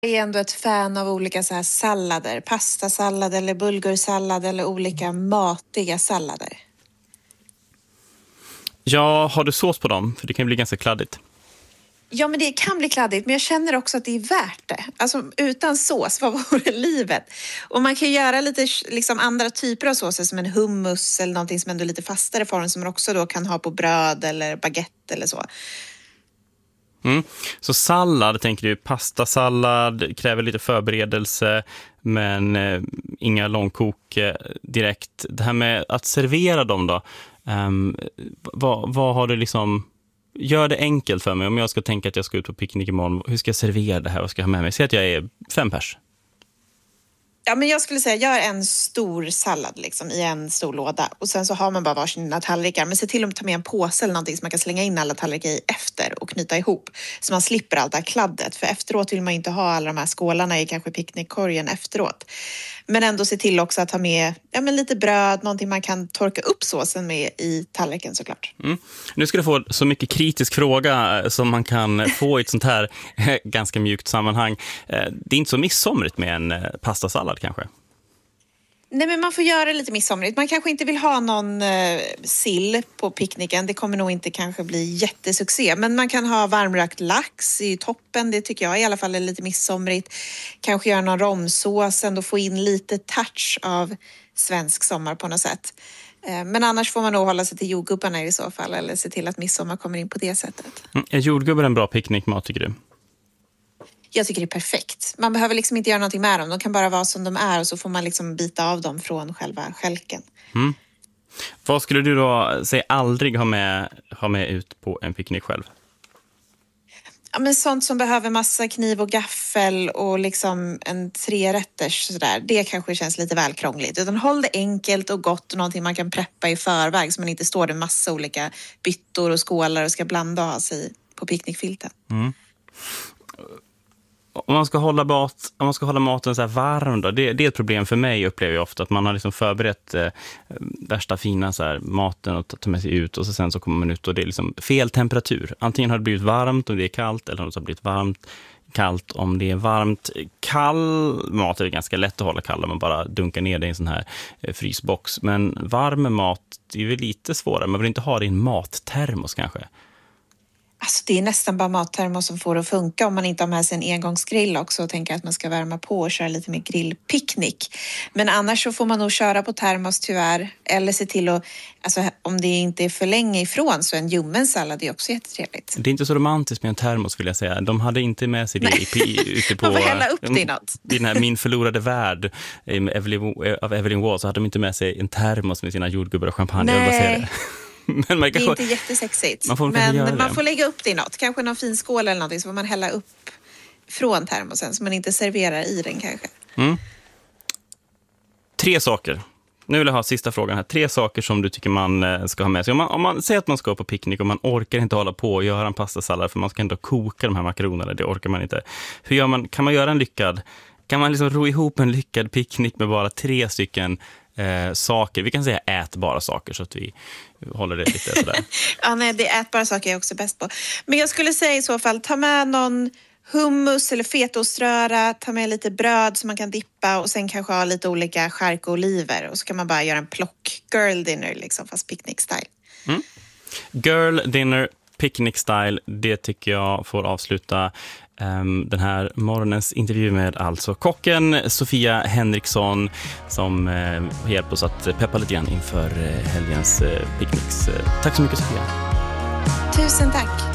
är ändå ett fan av olika så här sallader. Pastasallad eller bulgursallad eller olika matiga sallader. Ja, har du sås på dem? För det kan bli ganska kladdigt. Ja, men det kan bli kladdigt, men jag känner också att det är värt det. Alltså utan sås, vad vore livet? Och man kan ju göra lite liksom andra typer av såser som en hummus eller någonting som ändå är lite fastare form som man också då kan ha på bröd eller baguette eller så. Så sallad, tänker du, pastasallad kräver lite förberedelse men inga långkok direkt. Det här med att servera dem då, vad har du liksom... Gör det enkelt för mig. Om jag ska tänka att jag ska ut på picknick imorgon, hur ska jag servera det här? Vad ska jag ha med mig? Säg att jag är 5 pers. Ja, men jag skulle säga, gör en stor sallad liksom, i en stor låda. Och sen så har man bara varsina tallrikar. Men se till att ta med en påse eller någonting som man kan slänga in alla tallrikar i efter och knyta ihop. Så man slipper allt det här kladdet. För efteråt vill man inte ha alla de här skålarna i kanske picknickkorgen efteråt. Men ändå se till också att ha med lite bröd, någonting man kan torka upp såsen med i tallriken såklart. Nu ska du få så mycket kritisk fråga som man kan få i ett sånt här ganska mjukt sammanhang. Det är inte så midsomrigt med en pastasallad kanske? Nej, men man får göra det lite midsomrigt. Man kanske inte vill ha någon sill på picknicken. Det kommer nog inte kanske bli jättesuccé. Men man kan ha varmrökt lax i toppen. Det tycker jag i alla fall är lite midsomrigt. Kanske göra någon romsås. Ändå få in lite touch av svensk sommar på något sätt. Men annars får man nog hålla sig till jordgubbarna i så fall. Eller se till att midsommar kommer in på det sättet. Är jordgubbar en bra picknickmat tycker du? Jag tycker det är perfekt. Man behöver liksom inte göra någonting med dem. De kan bara vara som de är och så får man liksom bita av dem från själva skälken. Vad skulle du då säga aldrig ha med ut på en picknick själv? Ja, men sånt som behöver massa kniv och gaffel och liksom en 3-rätters sådär. Det kanske känns lite väl krångligt. Utan håll det enkelt och gott och någonting man kan preppa i förväg så man inte står där massa olika byttor och skålar och ska blanda och ha sig på picknickfilten. Om man ska hålla maten så här varm då, det är ett problem för mig, upplever jag ofta, att man har liksom förberett värsta fina så här maten och ta med sig ut och sen så kommer man ut och det är liksom fel temperatur. Antingen har det blivit varmt om det är kallt eller om det har blivit kallt om det är varmt. Kall mat är ganska lätt att hålla kall om man bara dunkar ner det i en sån här frysbox. Men varm mat är ju lite svårare. Man vill inte ha det i en mattermos kanske. Alltså det är nästan bara mattermos som får det att funka om man inte har med sig en engångsgrill också och tänker att man ska värma på och köra lite mer grillpicknick. Men annars så får man nog köra på termos tyvärr. Eller se till att, alltså om det inte är för länge ifrån så en ljummen sallad är också jättetrevligt. Det är inte så romantiskt med en termos vill jag säga. De hade inte med sig det ute på... Man får hälla upp det i något. I den här Min förlorade värld av Evelyn Waugh så hade de inte med sig en termos med sina jordgubbar och champagne. Nej. Men det är inte jättesexigt. Man får lägga upp det i något. Kanske någon fin skål eller någonting så får man hälla upp från termosen så man inte serverar i den kanske. 3 saker. Nu vill jag ha sista frågan här. 3 saker som du tycker man ska ha med sig. Om man säger att man ska på picknick och man orkar inte hålla på och göra en pastasallad för man ska ändå koka de här makaronerna. Det orkar man inte. Hur gör man? Kan man göra kan man liksom ro ihop en lyckad picknick med bara 3 stycken saker? Vi kan säga ätbara saker så att vi håller det lite sådär. Ja, nej, det är ätbara saker jag är också bäst på. Men jag skulle säga i så fall, ta med någon hummus eller fetaoströra, ta med lite bröd som man kan dippa och sen kanske ha lite olika skärk och oliver och så kan man bara göra en plock girl dinner liksom, fast picnic style. Girl dinner, picnic style, det tycker jag får avsluta den här morgonens intervju med alltså kocken Sofia Henriksson som hjälper oss att peppa lite grann inför helgens picknicks. Tack så mycket Sofia. Tusen tack.